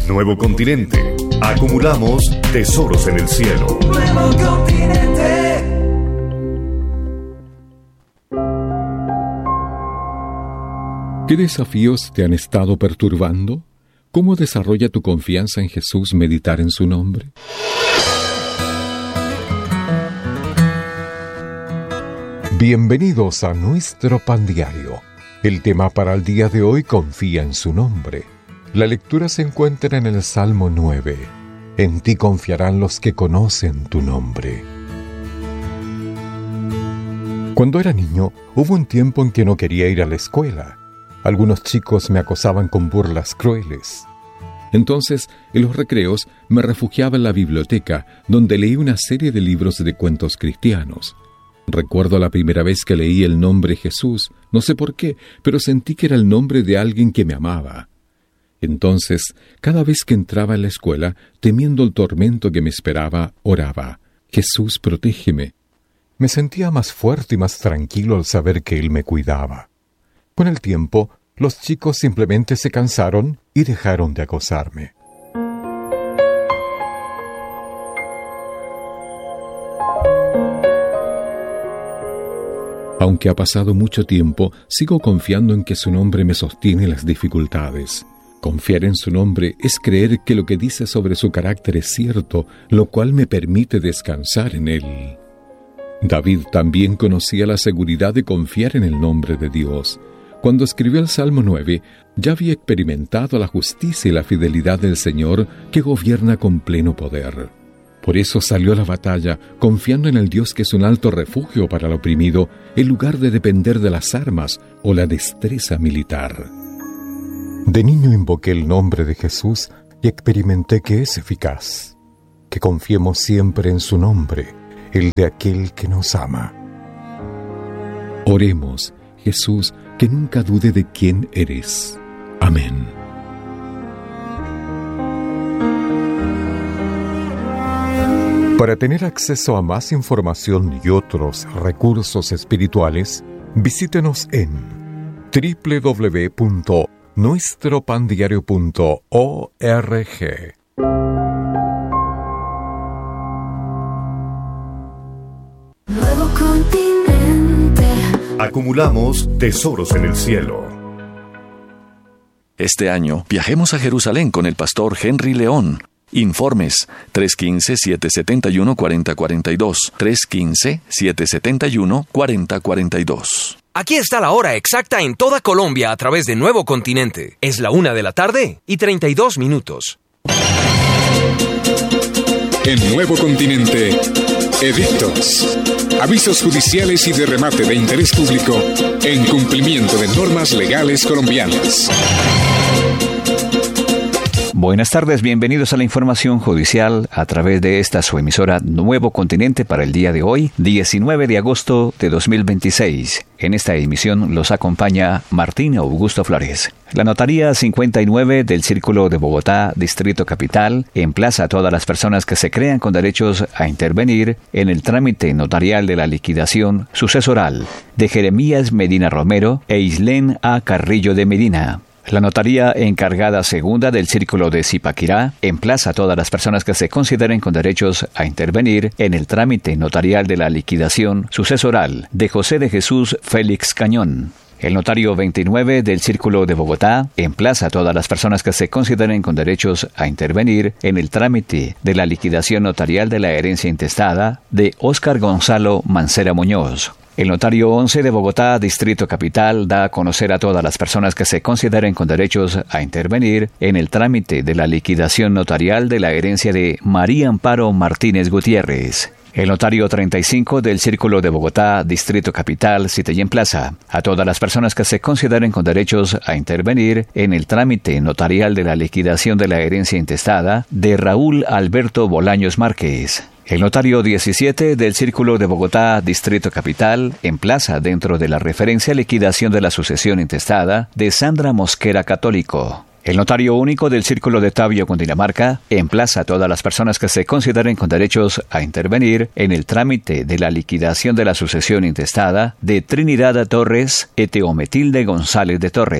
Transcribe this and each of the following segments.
Nuevo Continente. Acumulamos tesoros en el cielo. Nuevo Continente. ¿Qué desafíos te han estado perturbando? ¿Cómo desarrolla tu confianza en Jesús meditar en su nombre? Bienvenidos a nuestro pan diario. El tema para el día de hoy: confía en su nombre. La lectura se encuentra en el Salmo 9. En ti confiarán los que conocen tu nombre. Cuando era niño, hubo un tiempo en que no quería ir a la escuela. Algunos chicos me acosaban con burlas crueles. Entonces, en los recreos, me refugiaba en la biblioteca, donde leí una serie de libros de cuentos cristianos. Recuerdo la primera vez que leí el nombre Jesús, no sé por qué, pero sentí que era el nombre de alguien que me amaba. Entonces, cada vez que entraba en la escuela, temiendo el tormento que me esperaba, oraba: Jesús, protégeme. Me sentía más fuerte y más tranquilo al saber que Él me cuidaba. Con el tiempo, los chicos simplemente se cansaron y dejaron de acosarme. Aunque ha pasado mucho tiempo, sigo confiando en que su nombre me sostiene en las dificultades. Confiar en su nombre es creer que lo que dice sobre su carácter es cierto, lo cual me permite descansar en él. David también conocía la seguridad de confiar en el nombre de Dios. Cuando escribió el Salmo 9, ya había experimentado la justicia y la fidelidad del Señor, que gobierna con pleno poder. Por eso salió a la batalla, confiando en el Dios que es un alto refugio para el oprimido, en lugar de depender de las armas o la destreza militar. De niño invoqué el nombre de Jesús y experimenté que es eficaz. Que confiemos siempre en su nombre, el de aquel que nos ama. Oremos: Jesús, que nunca dude de quién eres. Amén. Para tener acceso a más información y otros recursos espirituales, visítenos en www.nuestropandiario.org. Nuevo Continente. Acumulamos tesoros en el cielo. Este año viajemos a Jerusalén con el pastor Henry León. Informes 315-771-4042, 315-771-4042. Aquí está la hora exacta en toda Colombia a través de Nuevo Continente. Es la 1:32 p.m. En Nuevo Continente, edictos, avisos judiciales y de remate de interés público en cumplimiento de normas legales colombianas. Buenas tardes, bienvenidos a la información judicial a través de esta su emisora Nuevo Continente para el día de hoy, 19 de agosto de 2026. En esta emisión los acompaña Martín Augusto Flores. La Notaría 59 del Círculo de Bogotá, Distrito Capital, emplaza a todas las personas que se crean con derechos a intervenir en el trámite notarial de la liquidación sucesoral de Jeremías Medina Romero e Islén A. Carrillo de Medina. La Notaría Encargada Segunda del Círculo de Zipaquirá emplaza a todas las personas que se consideren con derechos a intervenir en el trámite notarial de la liquidación sucesoral de José de Jesús Félix Cañón. El Notario 29 del Círculo de Bogotá emplaza a todas las personas que se consideren con derechos a intervenir en el trámite de la liquidación notarial de la herencia intestada de Óscar Gonzalo Mancera Muñoz. El Notario 11 de Bogotá, Distrito Capital, da a conocer a todas las personas que se consideren con derechos a intervenir en el trámite de la liquidación notarial de la herencia de María Amparo Martínez Gutiérrez. El Notario 35 del Círculo de Bogotá, Distrito Capital, cita y emplaza a todas las personas que se consideren con derechos a intervenir en el trámite notarial de la liquidación de la herencia intestada de Raúl Alberto Bolaños Márquez. El Notario 17 del Círculo de Bogotá, Distrito Capital, emplaza dentro de la referencia liquidación de la sucesión intestada de Sandra Mosquera Católico. El Notario Único del Círculo de Tabio, Cundinamarca, emplaza a todas las personas que se consideren con derechos a intervenir en el trámite de la liquidación de la sucesión intestada de Trinidad Torres et Teometilde González de Torres.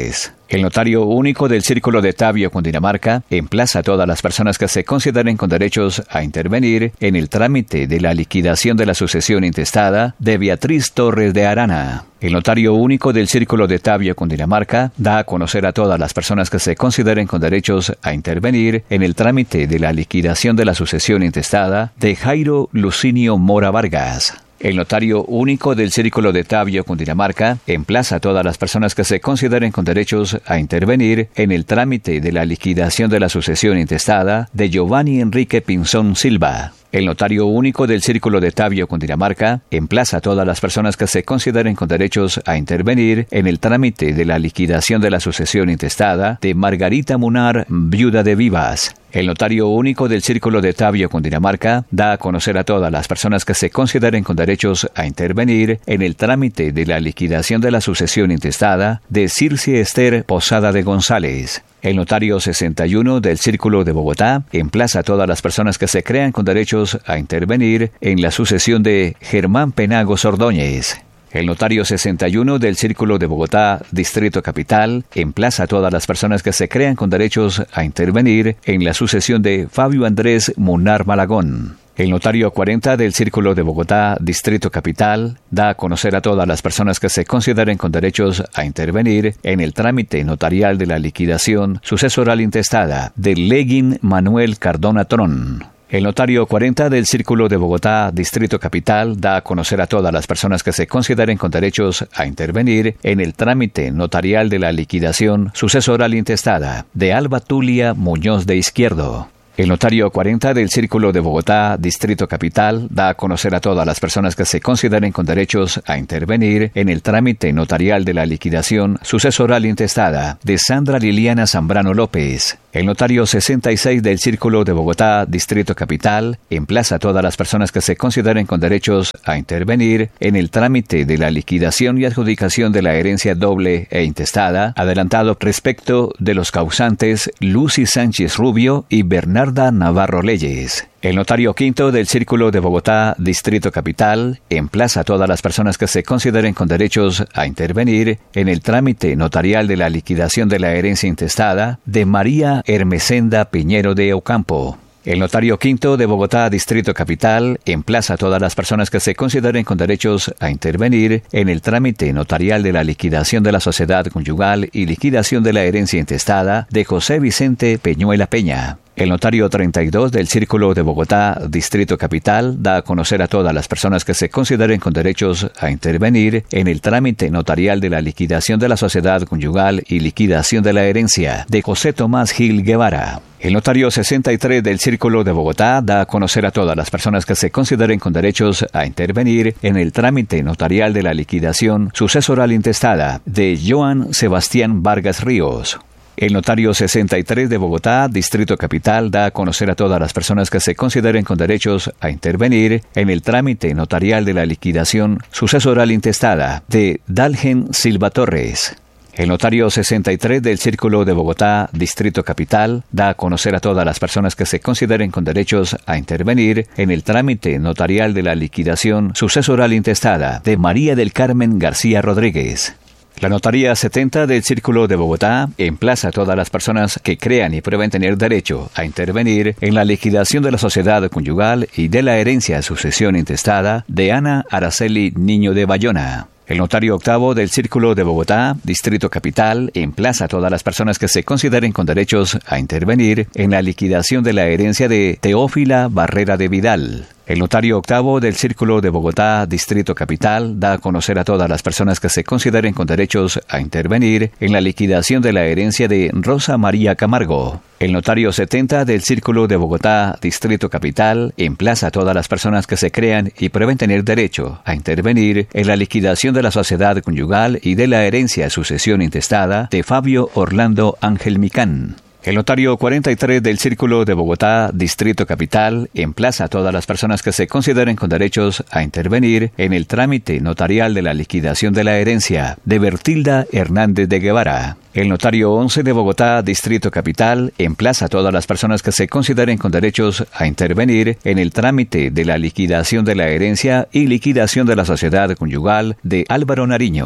El notario único del Círculo de Tabio, Cundinamarca, emplaza a todas las personas que se consideren con derechos a intervenir en el trámite de la liquidación de la sucesión intestada de Beatriz Torres de Arana. El notario único del Círculo de Tabio, Cundinamarca, da a conocer a todas las personas que se consideren con derechos a intervenir en el trámite de la liquidación de la sucesión intestada de Jairo Lucinio Mora Vargas. El notario único del Círculo de Tabio, Cundinamarca, emplaza a todas las personas que se consideren con derechos a intervenir en el trámite de la liquidación de la sucesión intestada de Giovanni Enrique Pinzón Silva. El notario único del Círculo de Tabio, Cundinamarca, emplaza a todas las personas que se consideren con derechos a intervenir en el trámite de la liquidación de la sucesión intestada de Margarita Munar, viuda de Vivas. El notario único del Círculo de Tabio, Cundinamarca, da a conocer a todas las personas que se consideren con derechos a intervenir en el trámite de la liquidación de la sucesión intestada de Circe Esther Posada de González. El notario 61 del Círculo de Bogotá emplaza a todas las personas que se crean con derechos a intervenir en la sucesión de Germán Penagos Ordóñez. El notario 61 del Círculo de Bogotá, Distrito Capital, emplaza a todas las personas que se crean con derechos a intervenir en la sucesión de Fabio Andrés Munar Malagón. El notario 40 del Círculo de Bogotá, Distrito Capital, da a conocer a todas las personas que se consideren con derechos a intervenir en el trámite notarial de la liquidación sucesoral intestada de Leguín Manuel Cardona Tron. El notario 40 del Círculo de Bogotá, Distrito Capital, da a conocer a todas las personas que se consideren con derechos a intervenir en el trámite notarial de la liquidación sucesoral intestada de Alba Tulia Muñoz de Izquierdo. El notario 40 del Círculo de Bogotá, Distrito Capital, da a conocer a todas las personas que se consideren con derechos a intervenir en el trámite notarial de la liquidación sucesoral intestada de Sandra Liliana Zambrano López. El notario 66 del Círculo de Bogotá, Distrito Capital, emplaza a todas las personas que se consideren con derechos a intervenir en el trámite de la liquidación y adjudicación de la herencia doble e intestada, adelantado respecto de los causantes Lucy Sánchez Rubio y Bernarda Navarro Leyes. El notario quinto del Círculo de Bogotá, Distrito Capital, emplaza a todas las personas que se consideren con derechos a intervenir en el trámite notarial de la liquidación de la herencia intestada de María Hermesenda Piñero de Ocampo. El notario quinto de Bogotá, Distrito Capital, emplaza a todas las personas que se consideren con derechos a intervenir en el trámite notarial de la liquidación de la sociedad conyugal y liquidación de la herencia intestada de José Vicente Peñuela Peña. El notario 32 del Círculo de Bogotá, Distrito Capital, da a conocer a todas las personas que se consideren con derechos a intervenir en el trámite notarial de la liquidación de la sociedad conyugal y liquidación de la herencia de José Tomás Gil Guevara. El notario 63 del Círculo de Bogotá da a conocer a todas las personas que se consideren con derechos a intervenir en el trámite notarial de la liquidación sucesoral intestada de Joan Sebastián Vargas Ríos. El notario 63 de Bogotá, Distrito Capital, da a conocer a todas las personas que se consideren con derechos a intervenir en el trámite notarial de la liquidación sucesoral intestada de Dalgen Silva Torres. El notario 63 del Círculo de Bogotá, Distrito Capital, da a conocer a todas las personas que se consideren con derechos a intervenir en el trámite notarial de la liquidación sucesoral intestada de María del Carmen García Rodríguez. La Notaría 70 del Círculo de Bogotá emplaza a todas las personas que crean y prueben tener derecho a intervenir en la liquidación de la sociedad conyugal y de la herencia sucesión intestada de Ana Araceli Niño de Bayona. El notario octavo del Círculo de Bogotá, Distrito Capital, emplaza a todas las personas que se consideren con derechos a intervenir en la liquidación de la herencia de Teófila Barrera de Vidal. El notario octavo del Círculo de Bogotá, Distrito Capital, da a conocer a todas las personas que se consideren con derechos a intervenir en la liquidación de la herencia de Rosa María Camargo. El notario 70 del Círculo de Bogotá, Distrito Capital, emplaza a todas las personas que se crean y prueben tener derecho a intervenir en la liquidación de la sociedad conyugal y de la herencia sucesión intestada de Fabio Orlando Ángel Micán. El notario 43 del Círculo de Bogotá, Distrito Capital, emplaza a todas las personas que se consideren con derechos a intervenir en el trámite notarial de la liquidación de la herencia de Bertilda Hernández de Guevara. El notario 11 de Bogotá, Distrito Capital, emplaza a todas las personas que se consideren con derechos a intervenir en el trámite de la liquidación de la herencia y liquidación de la sociedad conyugal de Álvaro Nariño.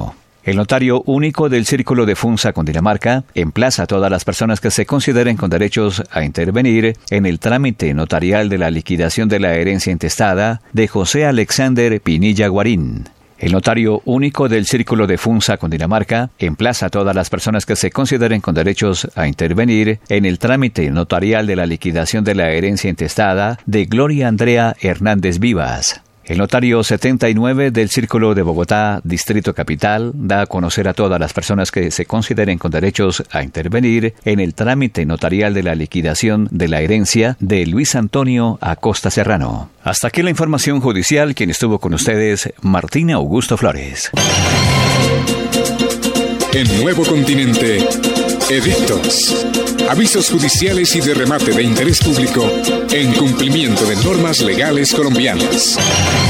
El notario único del Círculo de Funza, Cundinamarca, emplaza a todas las personas que se consideren con derechos a intervenir en el trámite notarial de la liquidación de la herencia intestada de José Alexander Pinilla Guarín. El notario único del Círculo de Funza, Cundinamarca, emplaza a todas las personas que se consideren con derechos a intervenir en el trámite notarial de la liquidación de la herencia intestada de Gloria Andrea Hernández Vivas. El notario 79 del Círculo de Bogotá, Distrito Capital, da a conocer a todas las personas que se consideren con derechos a intervenir en el trámite notarial de la liquidación de la herencia de Luis Antonio Acosta Serrano. Hasta aquí la información judicial. Quien estuvo con ustedes, Martín Augusto Flores. En Nuevo Continente, edictos, avisos judiciales y de remate de interés público en cumplimiento de normas legales colombianas.